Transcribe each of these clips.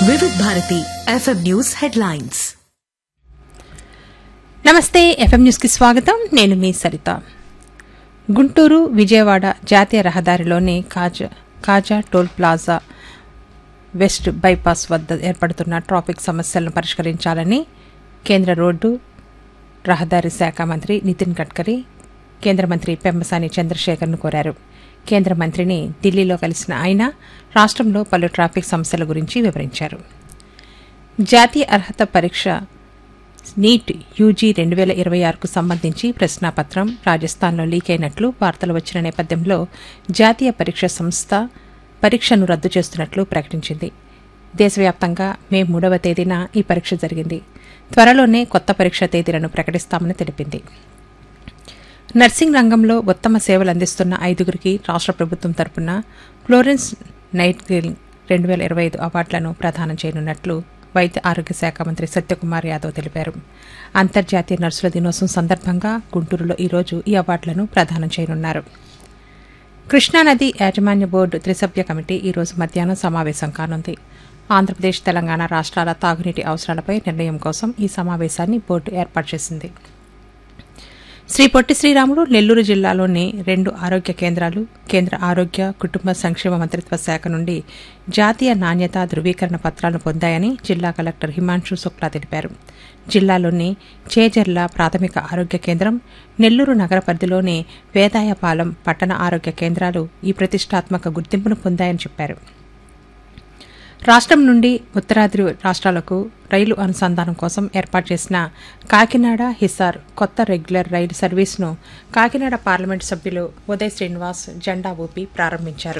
వివిధ Bharati FM news headlines. నమస్తే, FM news కి స్వాగతం. నేను మీ సరిత. గుంటూరు విజయవాడ జాతీయ రహదారిలోని కాజా టోల్ ప్లాజా వెస్ట్ బైపాస్ వద్ద ఏర్పడుతున్న ట్రాఫిక్ సమస్యలను పరిష్కరించాలని కేంద్ర రోడ్డు రహదారి శాఖ మంత్రి నితిన్ గడ్కరీ కేంద్ర మంత్రి పెమ్మసాని చంద్రశేఖర్ను కోరారు. కేంద్ర మంత్రిని ఢిల్లీలో కలిసిన ఆయన రాష్ట్రంలో పలు ట్రాఫిక్ సమస్యల గురించి వివరించారు. జాతీయ అర్హత పరీక్ష నీట్ యూజీ 2026కు సంబంధించి ప్రశ్నాపత్రం రాజస్థాన్లో లీక్ అయినట్లు వార్తలు వచ్చిన నేపథ్యంలో జాతీయ పరీక్ష సంస్థ పరీక్షను రద్దు చేస్తున్నట్లు ప్రకటించింది. దేశవ్యాప్తంగా మే 3వ తేదీన ఈ పరీక్ష జరిగింది. త్వరలోనే కొత్త పరీక్ష తేదీలను ప్రకటిస్తామని తెలిపింది. నర్సింగ్ రంగంలో ఉత్తమ సేవలు అందిస్తున్న 5గురికి రాష్ట్ర ప్రభుత్వం తరపున ఫ్లోరెన్స్ నైట్గేల్ 2025 అవార్డులను ప్రదానం చేయనున్నట్లు వైద్య ఆరోగ్య శాఖ మంత్రి సత్యకుమార్ యాదవ్ తెలిపారు. అంతర్జాతీయ నర్సుల దినోత్సవం సందర్భంగా గుంటూరులో ఈరోజు ఈ అవార్డులను ప్రదానం చేయనున్నారు. కృష్ణానది యాజమాన్య బోర్డు త్రిసభ్య కమిటీ ఈరోజు మధ్యాహ్నం సమావేశం కానుంది. ఆంధ్రప్రదేశ్, తెలంగాణ రాష్ట్రాల తాగునీటి అవసరాలపై నిర్ణయం కోసం ఈ సమావేశాన్ని బోర్డు ఏర్పాటు చేసింది. శ్రీ పొట్టి శ్రీరాములు నెల్లూరు జిల్లాలోని 2 ఆరోగ్య కేంద్రాలు కేంద్ర ఆరోగ్య కుటుంబ సంక్షేమ మంత్రిత్వ శాఖ నుండి జాతీయ నాణ్యతా ధృవీకరణ పత్రాలను పొందాయని జిల్లా కలెక్టర్ హిమాంశు శుక్లా తెలిపారు. జిల్లాలోని చేజర్ల ప్రాథమిక ఆరోగ్య కేంద్రం, నెల్లూరు నగర పరిధిలోని వేదాయపాలెం పట్టణ ఆరోగ్య కేంద్రాలు ఈ ప్రతిష్టాత్మక గుర్తింపును పొందాయని చెప్పారు. రాష్ట్రం నుండి ఉత్తరాది రాష్ట్రాలకు రైలు అనుసంధానం కోసం ఏర్పాటు చేసిన కాకినాడ హిసార్ కొత్త రెగ్యులర్ రైలు సర్వీసును కాకినాడ పార్లమెంటు సభ్యులు ఉదయ్ శ్రీనివాస్ జెండా ఊపి ప్రారంభించారు.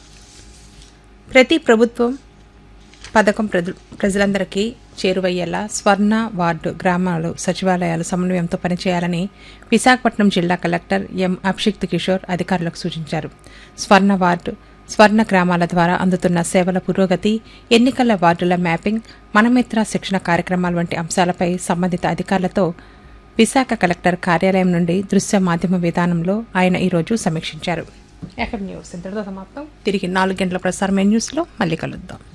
ప్రతి ప్రభుత్వం పథకం ప్రజలందరికీ చేరువయ్యేలా స్వర్ణ వార్డు గ్రామాలు సచివాలయాలు సమన్వయంతో పనిచేయాలని విశాఖపట్నం జిల్లా కలెక్టర్ ఎం అభిషిక్త్ కిషోర్ అధికారులకు సూచించారు. స్వర్ణ వార్డు స్వర్ణ గ్రామాల ద్వారా అందుతున్న సేవల పురోగతి, ఎన్నికల వార్డుల మ్యాపింగ్, మనమిత్ర శిక్షణ కార్యక్రమాల వంటి అంశాలపై సంబంధిత అధికారులతో విశాఖ కలెక్టర్ కార్యాలయం నుండి దృశ్య మాధ్యమ విధానంలో ఆయన ఈరోజు సమీక్షించారు. ఎఫ్ఎం న్యూస్ ఇంతటితో సమాప్తం. తిరిగి 4 గంటల ప్రసారమైన న్యూస్లో మళ్ళీ కలుద్దాం.